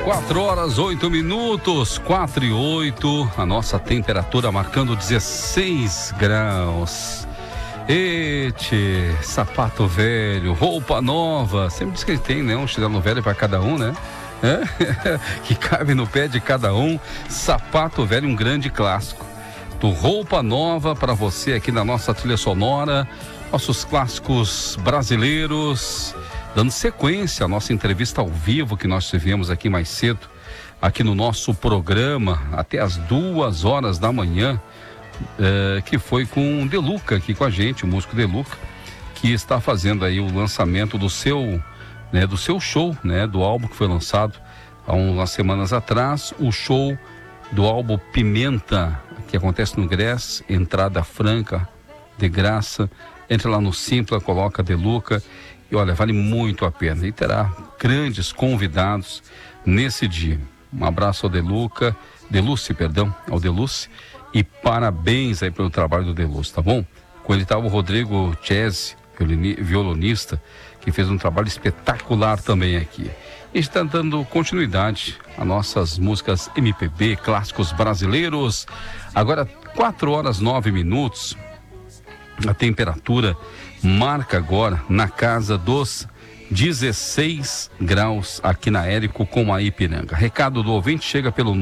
4 horas, 8 minutos, 4 e 8, a nossa temperatura marcando 16 graus. Ete, sapato velho, roupa nova, sempre diz que ele tem, né, um chinelo velho para cada um, né? Que cabe no pé de cada um. Sapato velho, um grande clássico. Do Roupa Nova para você aqui na nossa trilha sonora, nossos clássicos brasileiros. Dando sequência à nossa entrevista ao vivo que nós tivemos aqui mais cedo, aqui no nosso programa, até as 2 horas da manhã, que foi com o Deluca aqui com a gente, o músico Deluca, que está fazendo aí o lançamento do seu show, né, do álbum que foi lançado há umas semanas atrás, o show do álbum Pimenta, que acontece no Grés, entrada franca, de graça. Entre lá no Simpla, coloca Deluca. E olha, vale muito a pena. E terá grandes convidados nesse dia. Um abraço ao Deluce, ao Deluce. E parabéns aí pelo trabalho do Deluce, tá bom? Com ele estava o Rodrigo Chese, violonista, que fez um trabalho espetacular também aqui. E está dando continuidade a nossas músicas MPB, clássicos brasileiros. Agora, 4 horas 9 minutos. A temperatura marca agora na casa dos 16 graus aqui na Érico com a Ipiranga. Recado do ouvinte chega pelo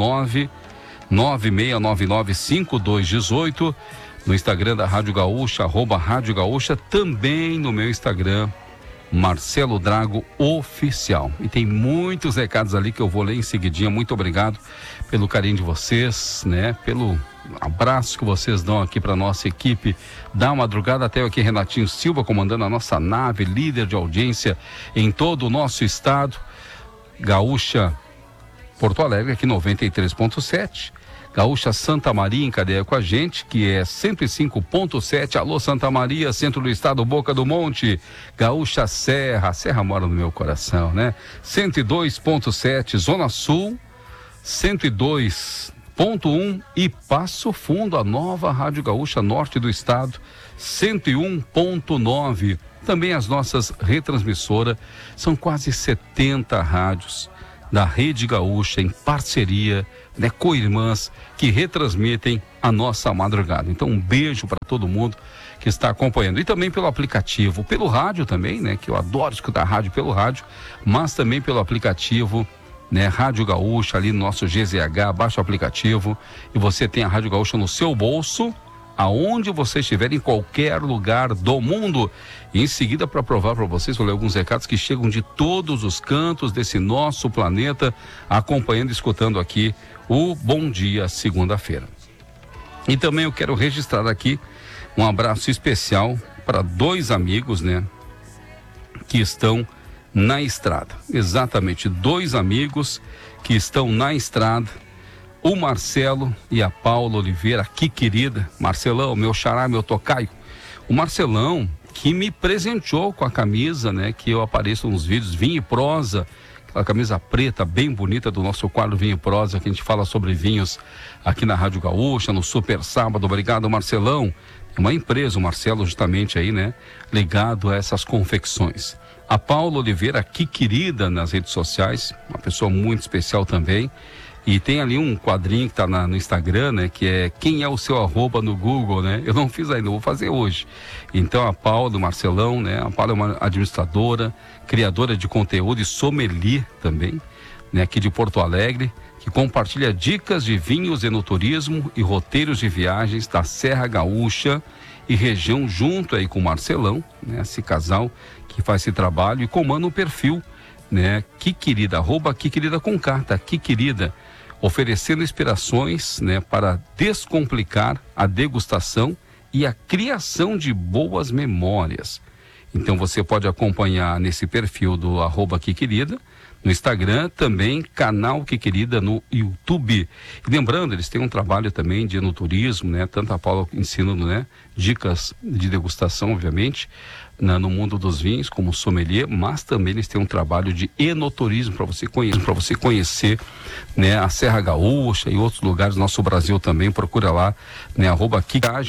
996995218 no Instagram da Rádio Gaúcha, @Rádio Gaúcha, também no meu Instagram, Marcelo Drago Oficial. E tem muitos recados ali que eu vou ler em seguidinha. Muito obrigado pelo carinho de vocês, né? Pelo abraço que vocês dão aqui para nossa equipe da madrugada. Até aqui Renatinho Silva comandando a nossa nave, líder de audiência em todo o nosso estado. Gaúcha Porto Alegre aqui 93.7. Gaúcha Santa Maria em cadeia com a gente, que é 105.7. Alô Santa Maria, centro do estado, Boca do Monte. Gaúcha Serra, a Serra mora no meu coração, né? 102.7 Zona Sul, 102.1 e Passo Fundo, a nova Rádio Gaúcha Norte do estado, 101.9. Também as nossas retransmissoras, são quase 70 rádios da Rede Gaúcha em parceria, né, co-irmãs que retransmitem a nossa madrugada. Então um beijo para todo mundo que está acompanhando. E também pelo aplicativo, pelo rádio também, né, que eu adoro escutar rádio pelo rádio, mas também pelo aplicativo, né, Rádio Gaúcha, ali no nosso GZH, baixa o aplicativo e você tem a Rádio Gaúcha no seu bolso, aonde você estiver, em qualquer lugar do mundo. E em seguida, para provar para vocês, vou ler alguns recados que chegam de todos os cantos desse nosso planeta, acompanhando e escutando aqui o Bom Dia Segunda-feira. E também eu quero registrar aqui um abraço especial para 2 amigos, né, que estão na estrada. Exatamente, 2 amigos que estão na estrada. O Marcelo e a Paula Oliveira, que querida. Marcelão, meu xará, meu tocaio. O Marcelão, que me presenteou com a camisa, né, que eu apareço nos vídeos, Vinho e Prosa, aquela camisa preta, bem bonita do nosso quadro Vinho e Prosa, que a gente fala sobre vinhos aqui na Rádio Gaúcha, no Super Sábado. Obrigado, Marcelão. É uma empresa, o Marcelo, justamente aí, né, ligado a essas confecções. A Paula Oliveira, que querida nas redes sociais, uma pessoa muito especial também. E tem ali um quadrinho que está no Instagram, né? Que é quem é o seu @ no Google, né? Eu não fiz ainda, vou fazer hoje. Então a Paula, do Marcelão, né? A Paula é uma administradora, criadora de conteúdo e sommelier também, né? Aqui de Porto Alegre, que compartilha dicas de vinhos, enoturismo e roteiros de viagens da Serra Gaúcha e região, junto aí com o Marcelão, né? Esse casal que faz esse trabalho e comanda um perfil, né? Que querida, @que querida com carta, que querida, oferecendo inspirações, né, para descomplicar a degustação e a criação de boas memórias. Então você pode acompanhar nesse perfil do @que querida, no Instagram, também canal Que Querida no YouTube. E lembrando, eles têm um trabalho também de enoturismo, né? Tanto a Paula ensinando, né, dicas de degustação, obviamente, no mundo dos vinhos, como sommelier, mas também eles têm um trabalho de enoturismo para você conhecer, né, a Serra Gaúcha e outros lugares do nosso Brasil também. Procura lá, né, @que viagem,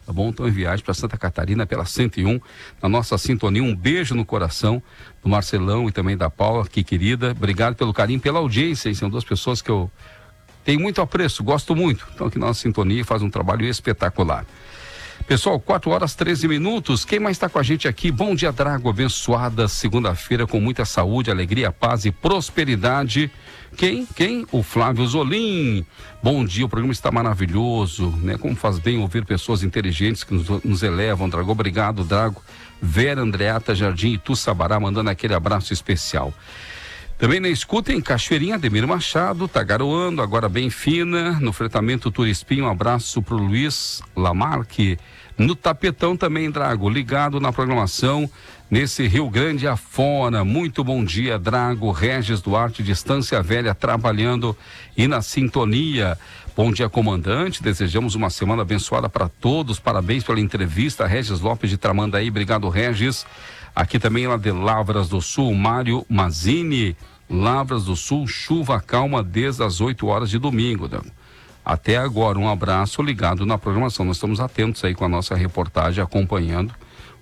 tá bom? Estão em viagem para Santa Catarina pela 101, na nossa sintonia. Um beijo no coração do Marcelão e também da Paula, que querida. Obrigado pelo carinho, pela audiência, hein? São duas pessoas que eu tenho muito apreço, gosto muito. Então aqui na nossa sintonia faz um trabalho espetacular. Pessoal, 4h13. Quem mais está com a gente aqui? Bom dia, Drago. Abençoada segunda-feira com muita saúde, alegria, paz e prosperidade. Quem? O Flávio Zolim. Bom dia, o programa está maravilhoso, né? Como faz bem ouvir pessoas inteligentes que nos elevam, Drago. Obrigado, Drago. Vera Andreata Jardim Itu Sabará, mandando aquele abraço especial. Também na escuta em Cachoeirinha, Ademir Machado, tá garoando, agora bem fina, no fretamento Turispim, um abraço pro Luiz Lamarque. No Tapetão também, Drago, ligado na programação, nesse Rio Grande afora. Muito bom dia, Drago. Regis Duarte, Distância Velha, trabalhando e na sintonia. Bom dia, comandante, desejamos uma semana abençoada para todos, parabéns pela entrevista, Regis Lopes de Tramandaí, obrigado, Regis. Aqui também lá de Lavras do Sul, Mário Mazini, Lavras do Sul, chuva calma desde as 8 horas de domingo, Drago. Até agora, um abraço ligado na programação. Nós estamos atentos aí com a nossa reportagem, acompanhando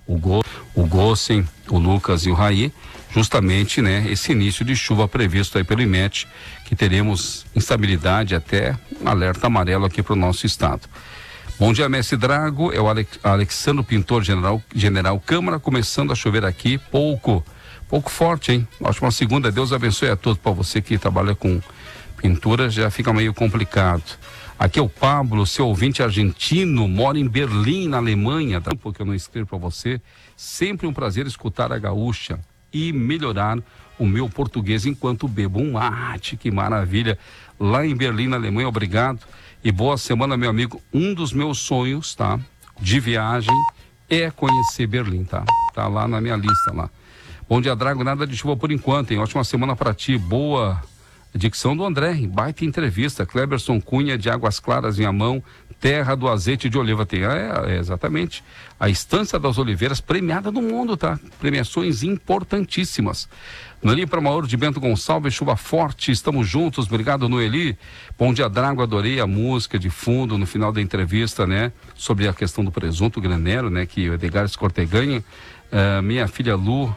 o Gossen, o Lucas e o Raí, justamente, né, esse início de chuva previsto aí pelo IMET, que teremos instabilidade até alerta amarelo aqui para o nosso estado. Bom dia, mestre Drago, é o Alexandre Pintor, General Câmara, começando a chover aqui, pouco forte, hein? Ótima segunda, Deus abençoe a todos. Para você que trabalha com pintura, já fica meio complicado. Aqui é o Pablo, seu ouvinte argentino, mora em Berlim, na Alemanha. Porque eu não escrevo para você. Sempre um prazer escutar a gaúcha e melhorar o meu português enquanto bebo um mate. Que maravilha. Lá em Berlim, na Alemanha, obrigado. E boa semana, meu amigo. Um dos meus sonhos, tá? De viagem é conhecer Berlim, tá? Tá lá na minha lista, lá. Bom dia, Drago. Nada de chuva por enquanto, hein? Ótima semana para ti. Boa dicção do André, baita entrevista. Cleberson Cunha, de Águas Claras, Viamão, terra do azeite de oliva. Tem, exatamente. A Estância das Oliveiras, premiada no mundo, tá? Premiações importantíssimas. Noeli para Mauro de Bento Gonçalves, chuva forte, estamos juntos, obrigado, Noeli. Bom dia, Drago, adorei a música de fundo no final da entrevista, né? Sobre a questão do presunto granero, né? Que o Edgar Escorteganha, minha filha Lu,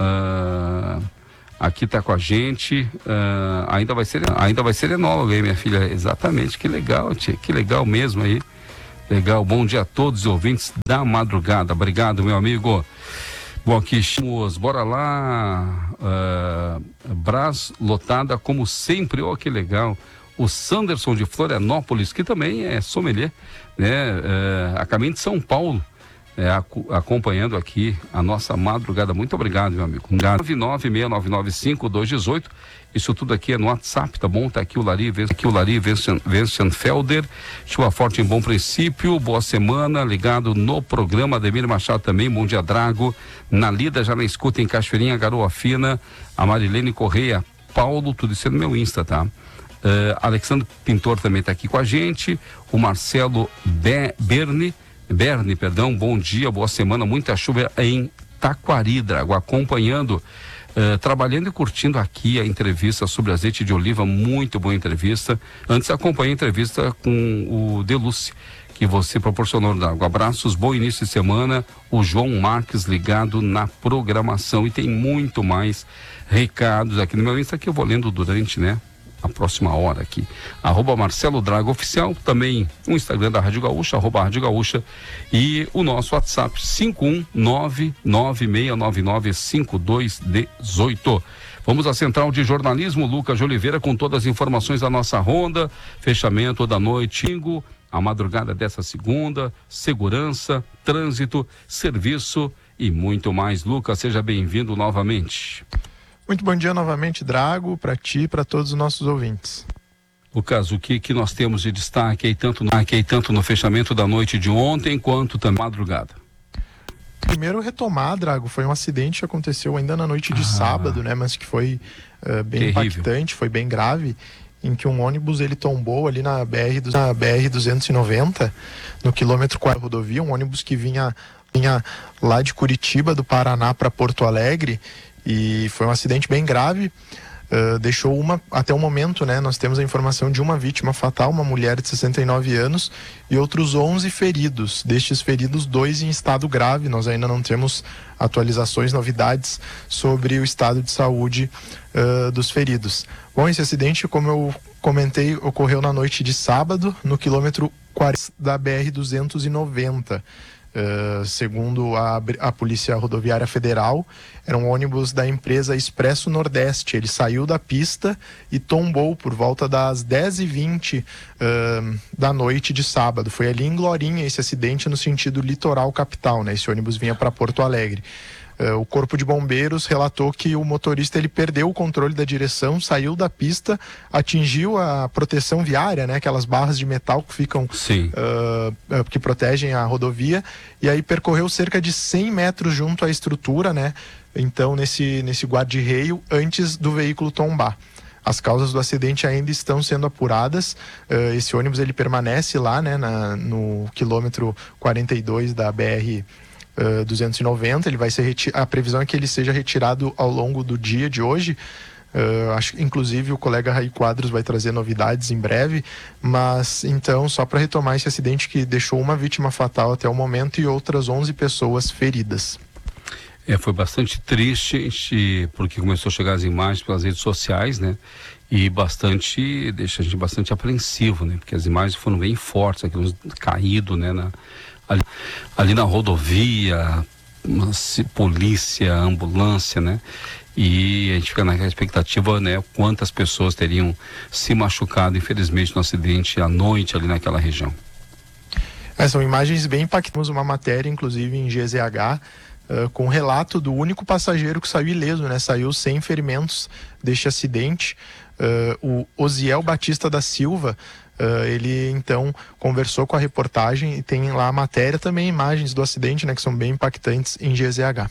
aqui tá com a gente, ainda vai ser enóloga aí, minha filha. Exatamente, que legal, tia, que legal mesmo aí. Legal, bom dia a todos os ouvintes da madrugada. Obrigado, meu amigo. Bom, aqui estamos, bora lá. Brás lotada como sempre, ó, que legal. O Sanderson de Florianópolis, que também é sommelier, né? A caminho de São Paulo. Acompanhando aqui a nossa madrugada. Muito obrigado, meu amigo. 996995218. Isso tudo aqui é no WhatsApp, tá bom? Tá aqui o Lari Wenchenfelder. Chuva forte em Bom Princípio. Boa semana, ligado no programa. Ademir Machado também. Bom dia, Drago. Na Lida, já na escuta em Cachoeirinha, Garoa Fina. A Marilene Correia, Paulo, tudo isso é no meu Insta, tá? Alexandre Pintor também tá aqui com a gente. O Marcelo Berni, bom dia, boa semana, muita chuva em Taquari, Drago, acompanhando, trabalhando e curtindo aqui a entrevista sobre azeite de oliva, muito boa entrevista. Antes acompanhei a entrevista com o Deluce, que você proporcionou, Drago. Abraços, bom início de semana, o João Marques ligado na programação, e tem muito mais recados aqui no meu Insta que eu vou lendo durante, né, a próxima hora aqui. @Marcelo Drago Oficial, também o Instagram da Rádio Gaúcha, @Rádio Gaúcha, e o nosso WhatsApp 51996995218. Vamos à Central de Jornalismo, Lucas de Oliveira, com todas as informações da nossa ronda, fechamento da noite, a madrugada dessa segunda, segurança, trânsito, serviço e muito mais. Lucas, seja bem-vindo novamente. Muito bom dia novamente, Drago, para ti e para todos os nossos ouvintes. Lucas, o que nós temos de destaque aí tanto no fechamento da noite de ontem, quanto também madrugada? Primeiro, retomar, Drago, foi um acidente que aconteceu ainda na noite de sábado, né, mas que foi bem terrível, impactante, foi bem grave, em que um ônibus ele tombou ali na BR-290, no quilômetro 4 da rodovia, um ônibus que vinha lá de Curitiba, do Paraná, para Porto Alegre. E foi um acidente bem grave. deixou até o momento, né, nós temos a informação de uma vítima fatal, uma mulher de 69 anos, e outros 11 feridos. Destes feridos, 2 em estado grave. Nós ainda não temos atualizações, novidades sobre o estado de saúde dos feridos. Bom, esse acidente, como eu comentei, ocorreu na noite de sábado, no quilômetro 40 da BR-290. Segundo a Polícia Rodoviária Federal, era um ônibus da empresa Expresso Nordeste. Ele saiu da pista e tombou por volta das 10h20 da noite de sábado. Foi ali em Glorinha esse acidente, no sentido litoral capital, né? Esse ônibus vinha para Porto Alegre. O Corpo de Bombeiros relatou que o motorista ele perdeu o controle da direção, saiu da pista, atingiu a proteção viária, né? Aquelas barras de metal que ficam que protegem a rodovia, e aí percorreu cerca de 100 metros junto à estrutura, né? Então nesse guarda-reio, antes do veículo tombar. As causas do acidente ainda estão sendo apuradas. Esse ônibus ele permanece lá, né? No quilômetro 42 da BR 290, ele vai ser a previsão é que ele seja retirado ao longo do dia de hoje. Acho que inclusive o colega Raí Quadros vai trazer novidades em breve, mas então, só para retomar esse acidente que deixou uma vítima fatal até o momento e outras 11 pessoas feridas. Foi bastante triste, porque começou a chegar as imagens pelas redes sociais, né? E deixa a gente bastante apreensivo, né? Porque as imagens foram bem fortes, aquilo caído, né? Ali na rodovia, polícia, ambulância, né? E a gente fica naquela expectativa, né? Quantas pessoas teriam se machucado, infelizmente, no acidente à noite ali naquela região. São imagens bem impactantes. Uma matéria, inclusive, em GZH, com relato do único passageiro que saiu ileso, né? Saiu sem ferimentos deste acidente. O Osiel Batista da Silva, ele então conversou com a reportagem e tem lá a matéria, também imagens do acidente, né, que são bem impactantes em GZH.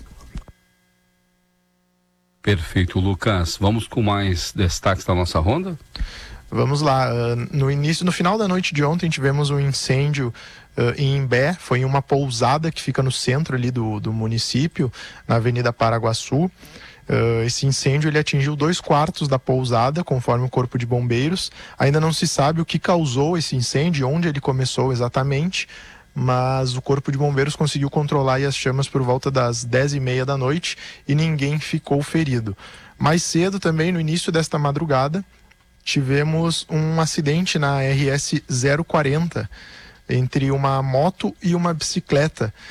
Perfeito, Lucas. Vamos com mais destaques da nossa ronda? Vamos lá. No final da noite de ontem tivemos um incêndio em Imbé. Foi em uma pousada que fica no centro ali do município, na Avenida Paraguaçu. Esse incêndio ele atingiu 2/4 da pousada, conforme o Corpo de Bombeiros. Ainda não se sabe o que causou esse incêndio, onde ele começou exatamente, mas o Corpo de Bombeiros conseguiu controlar as chamas por volta das 10h30 da noite e ninguém ficou ferido. Mais cedo também, no início desta madrugada, tivemos um acidente na RS 040 entre uma moto e uma bicicleta.